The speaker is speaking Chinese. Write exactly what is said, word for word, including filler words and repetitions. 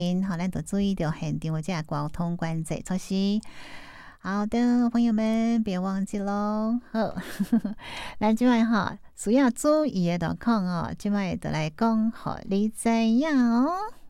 因好，咱就注意到现场的这交通管制措施。好的，朋友们，别忘记喽。好，咱今晚哈需要注意的状况哦，今晚就来讲，好，你知影哦。